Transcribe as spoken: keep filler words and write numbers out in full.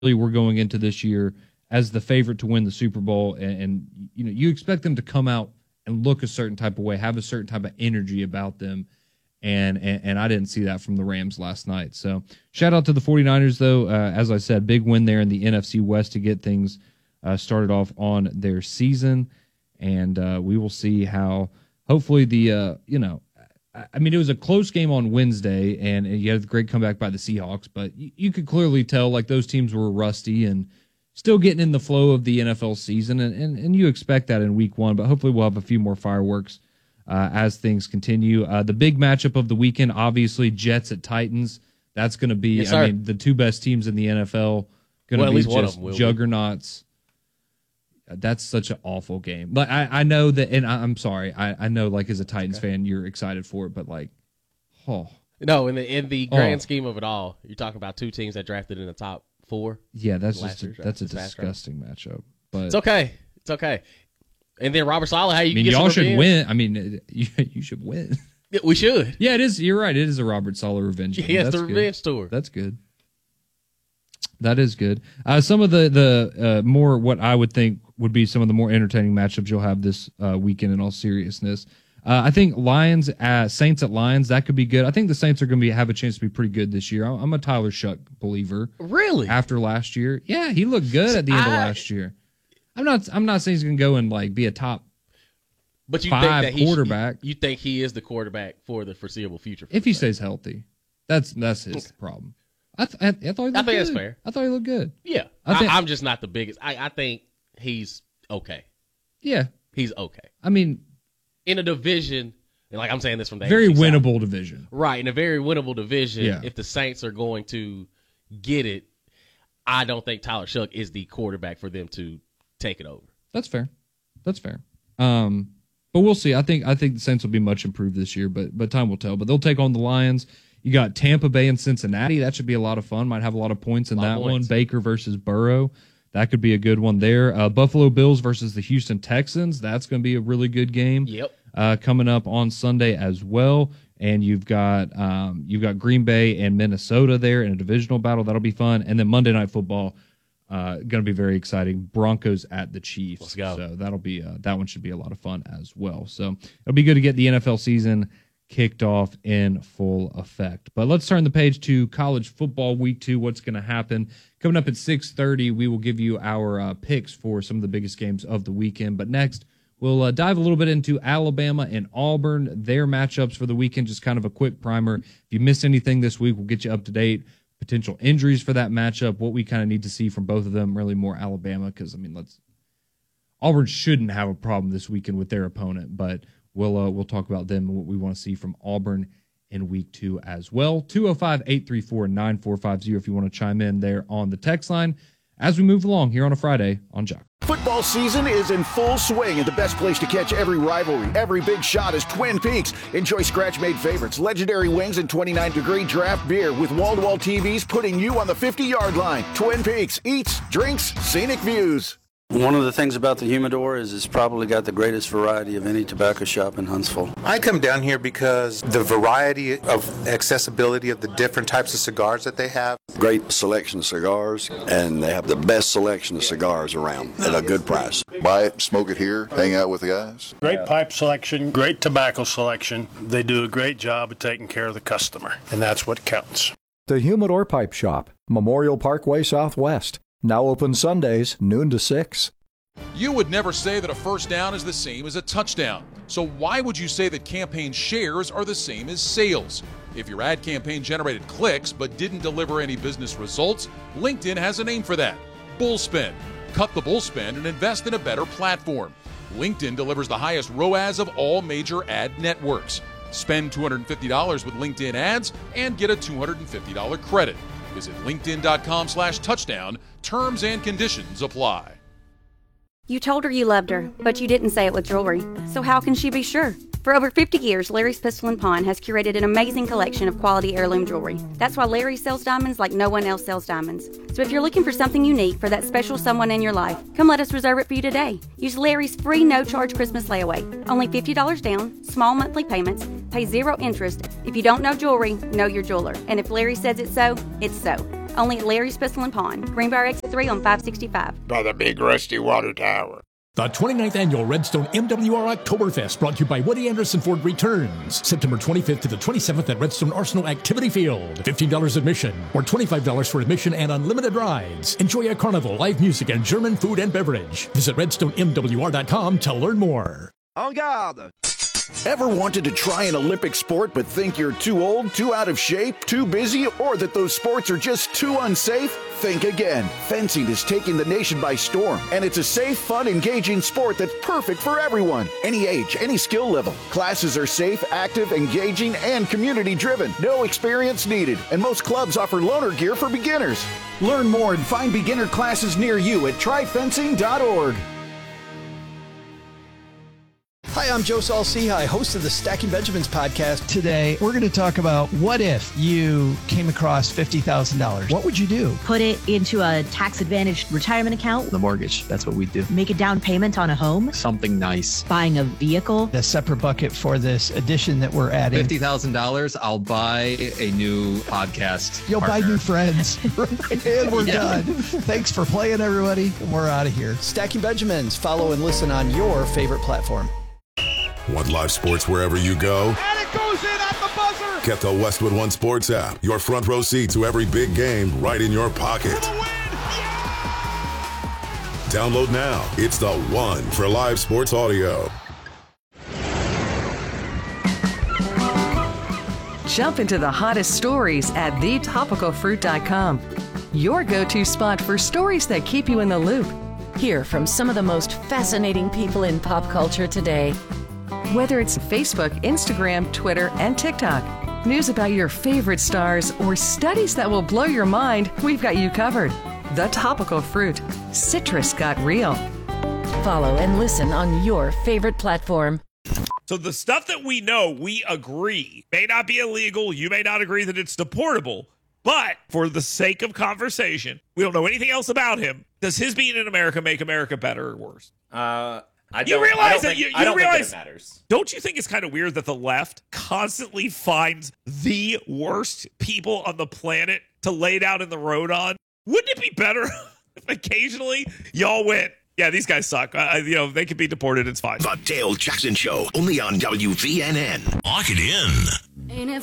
we're going into this year as the favorite to win the Super Bowl, and, and you know you expect them to come out and look a certain type of way, have a certain type of energy about them, and and, and I didn't see that from the Rams last night. So shout out to the 49ers, though. Uh, as I said, big win there in the N F C West to get things uh, started off on their season, and uh, we will see how, hopefully the, uh, you know, I mean, it was a close game on Wednesday, and you had a great comeback by the Seahawks, but you, you could clearly tell, like, those teams were rusty and still getting in the flow of the N F L season, and, and, and you expect that in week one, but hopefully we'll have a few more fireworks uh, as things continue. Uh, the big matchup of the weekend, obviously, Jets at Titans. That's going to be, yes, I mean, the two best teams in the N F L, going to well, be just juggernauts. That's such an awful game. Like I, I know that, and I, I'm sorry. I, I know, like as a Titans okay. fan, you're excited for it, but like, oh no. In the in the grand oh. scheme of it all, you're talking about two teams that drafted in the top four. Yeah, that's just a, that's a disgusting matchup. But it's okay. It's okay. And then Robert Saleh, how you? I mean, get y'all should revenge? win. I mean, you, you should win. Yeah, we should. Yeah, it is. You're right. It is a Robert Saleh revenge. Yes, that's the revenge good. tour. That's good. That is good. Uh, some of the the uh, more what I would think would be some of the more entertaining matchups you'll have this uh, weekend. In all seriousness, uh, I think Lions at Saints at Lions, that could be good. I think the Saints are going to be have a chance to be pretty good this year. I'm a Tyler Shuck believer. Really? After last year, yeah, he looked good at the end I, of last year. I'm not. I'm not saying he's going to go and like be a top. But you five think that quarterback? He, you think he is the quarterback for the foreseeable future? If he stays healthy, that's that's his okay. problem. I, th- I, I thought he looked I think good. That's fair. I thought he looked good. Yeah, I think, I, I'm just not the biggest. I, I think he's okay. Yeah, he's okay. I mean, in a division, and like I'm saying this from the very A F C winnable South, division, right? In a very winnable division, yeah. If the Saints are going to get it, I don't think Tyler Shuck is the quarterback for them to take it over. That's fair. That's fair. Um, but we'll see. I think I think the Saints will be much improved this year, but but time will tell. But they'll take on the Lions. You got Tampa Bay and Cincinnati. That should be a lot of fun. Might have a lot of points in that one. Baker versus Burrow. That could be a good one there. Uh, Buffalo Bills versus the Houston Texans. That's going to be a really good game. Yep. Uh, coming up on Sunday as well. And you've got um, you've got Green Bay and Minnesota there in a divisional battle. That'll be fun. And then Monday Night Football, uh, going to be very exciting. Broncos at the Chiefs. Let's go. So that'll be uh, that one should be a lot of fun as well. So it'll be good to get the N F L season kicked off in full effect. But let's turn the page to college football week two. What's going to happen? Coming up at six thirty, we will give you our uh, picks for some of the biggest games of the weekend. But next, we'll uh, dive a little bit into Alabama and Auburn, their matchups for the weekend. Just kind of a quick primer. If you missed anything this week, we'll get you up to date. Potential injuries for that matchup, what we kind of need to see from both of them, really more Alabama, because, I mean, let's Auburn shouldn't have a problem this weekend with their opponent, but We'll uh, we'll talk about them and what we want to see from Auburn in week two as well. two oh five, eight three four, nine four five oh if you want to chime in there on the text line as we move along here on a Friday on Jock. Football season is in full swing, and the best place to catch every rivalry, every big shot is Twin Peaks. Enjoy scratch-made favorites, legendary wings, and twenty-nine degree draft beer with wall-to-wall T Vs putting you on the fifty-yard line. Twin Peaks, eats, drinks, scenic views. One of the things about the Humidor is it's probably got the greatest variety of any tobacco shop in Huntsville. I come down here because the variety of accessibility of the different types of cigars that they have. Great selection of cigars, and they have the best selection of cigars around at a good price. Buy it, smoke it here, hang out with the guys. Great pipe selection, great tobacco selection. They do a great job of taking care of the customer, and that's what counts. The Humidor Pipe Shop, Memorial Parkway Southwest. Now open Sundays, noon to six. You would never say that a first down is the same as a touchdown. So why would you say that campaign shares are the same as sales? If your ad campaign generated clicks but didn't deliver any business results, LinkedIn has a name for that. Bullspend. Cut the bullspend and invest in a better platform. LinkedIn delivers the highest R O A S of all major ad networks. Spend two hundred fifty dollars with LinkedIn ads and get a two hundred fifty dollars credit. Visit linkedin.com slash touchdown. Terms and conditions apply. You told her you loved her, but you didn't say it with jewelry. So how can she be sure? For over fifty years, Larry's Pistol and Pawn has curated an amazing collection of quality heirloom jewelry. That's why Larry sells diamonds like no one else sells diamonds. So if you're looking for something unique for that special someone in your life, come let us reserve it for you today. Use Larry's free no-charge Christmas layaway. Only fifty dollars down, small monthly payments, pay zero interest. If you don't know jewelry, know your jeweler. And if Larry says it's so, it's so. Only at Larry's Pistol and Pawn, Greenbrier Exit three on five sixty-five. By the big rusty water tower. The twenty-ninth Annual Redstone M W R Oktoberfest, brought to you by Woody Anderson Ford, returns September twenty-fifth to the twenty-seventh at Redstone Arsenal Activity Field. fifteen dollars admission, or twenty-five dollars for admission and unlimited rides. Enjoy a carnival, live music, and German food and beverage. Visit redstone m w r dot com to learn more. En garde! Ever wanted to try an Olympic sport but think you're too old, too out of shape, too busy, or that those sports are just too unsafe? Think again. Fencing is taking the nation by storm, and it's a safe, fun, engaging sport that's perfect for everyone. Any age, any skill level. Classes are safe, active, engaging, and community-driven. No experience needed, and most clubs offer loaner gear for beginners. Learn more and find beginner classes near you at try fencing dot org. Hi, I'm Joe Saul-Sehy, host of the Stacking Benjamins podcast. Today, we're going to talk about what if you came across fifty thousand dollars. What would you do? Put it into a tax-advantaged retirement account. The mortgage, that's what we do. Make a down payment on a home. Something nice. Buying a vehicle. A separate bucket for this addition that we're adding. fifty thousand dollars, I'll buy a new podcast You'll partner. buy new friends. And we're yeah. done. Thanks for playing, everybody. We're out of here. Stacking Benjamins. Follow and listen on your favorite platform. Want live sports wherever you go? And it goes in at the buzzer! Get the Westwood One Sports app. Your front row seat to every big game right in your pocket. Yeah! Download now. It's the one for live sports audio. Jump into the hottest stories at the topical fruit dot com. Your go-to spot for stories that keep you in the loop. Hear from some of the most fascinating people in pop culture today. Whether it's Facebook, Instagram, Twitter, and TikTok, news about your favorite stars, or studies that will blow your mind, we've got you covered. The Topical Fruit. Citrus got real. Follow and listen on your favorite platform. So the stuff that we know, we agree, may not be illegal. You may not agree that it's deportable. But for the sake of conversation, we don't know anything else about him. Does his being in America make America better or worse? Uh... I you don't, realize I don't that think, you, you I don't realize, think that it matters. Don't you think it's kind of weird that the left constantly finds the worst people on the planet to lay down in the road on? Wouldn't it be better if occasionally y'all went, yeah, these guys suck. Uh, you know, they could be deported. It's fine. The Dale Jackson Show, only on W V N N. Lock it in. Ain't it